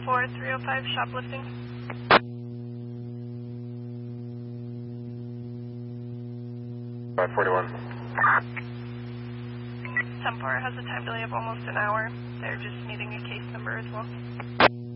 305 shoplifting. 541. 10-4 has a time delay of almost an hour. They're just needing a case number as well.